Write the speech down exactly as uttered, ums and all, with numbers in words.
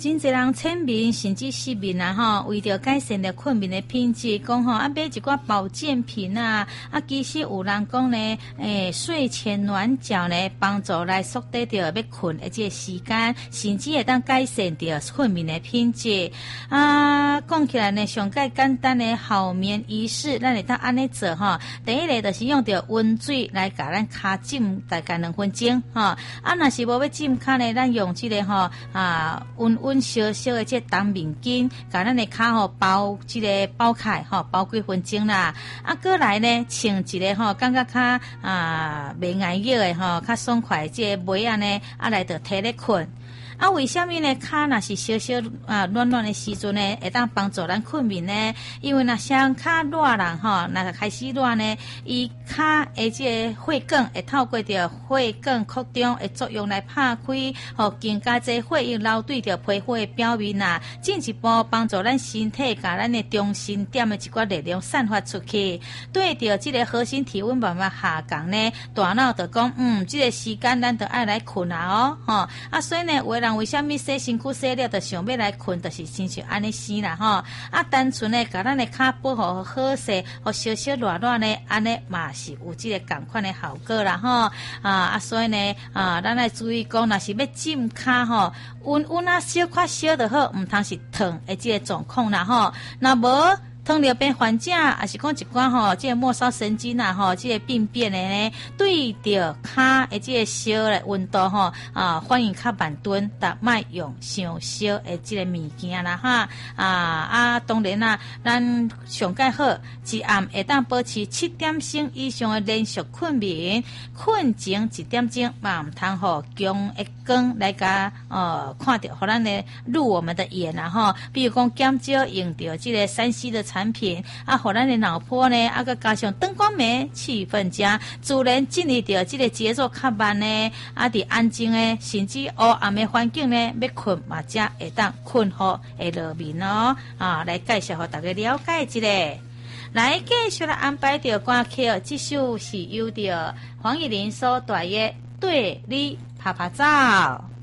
真侪人村民甚至市民啊吼，为着改善着困眠的品质，讲吼啊买一寡保健品啊，啊其实有人讲呢，诶睡前暖脚呢，帮助来缩短着要困的这个时间，甚至会当改善着困眠的品质。啊，讲起来呢，上介简单的好眠仪式，咱会当安尼做吼。第一个就是用着温水来甲咱骹浸大概两分钟吼。啊，若是无要浸骹呢，咱用这个吼啊温温烧烧的这当面巾，甲咱的骹吼包这个包开吼，包几分钟啦。啊，过来呢，穿一个吼，感觉较啊袂挨热的吼，较爽快这个袜啊呢，啊来着摕咧困。啊，为什么呢？骹若是小小啊暖暖的时阵呢，会当帮助咱困眠呢？因为若像骹热人吼，若开始热呢，伊骹的这个血管会透过着血管扩张的作用来拍开，吼，更加这血液流对着皮肤的表面啊，进一步帮助咱身体甲咱的中心点的一寡力量散发出去，对着这个核心体温慢慢下降呢，大脑就讲，嗯，这个时间咱就爱来困啊哦，吼，啊，所以呢，有的人为什么洗身躯洗了就想要来困，就是亲像安尼生啦吼。啊，单纯呢，甲咱的骹保护好势，和小小热热呢，安尼嘛是有这个同款的效果啦吼。啊啊，所以呢，啊，咱来注意讲，若是要浸骹吼，温温啊，小较小就好，毋通是烫的这个状况啦吼。那无糖尿病患者，也是讲一寡吼，这个末梢神经啊吼，这个病变的呢，对着骹的这个烧的温度吼啊，反应较慢钝，但莫用伤烧的这个物件啦哈啊啊，当然啦，咱上介好，一暗会当保持七点钟以上的连续困眠，困前一点钟嘛，毋通互强的光来甲呃看到，互咱的入我们的眼啊吼，比如讲减少用到这个三 C 的产品啊，互咱的脑波呢，啊，佮加上灯光美、气氛佳，自然进入到这个节奏较慢呢，啊，伫安静的，甚至黑暗的环境呢，要困嘛，才会当困好会落眠哦。啊，来介绍互大家了解一下。来继续来安排着歌曲，这首是由着黄义玲所带的《对你拍拍照》。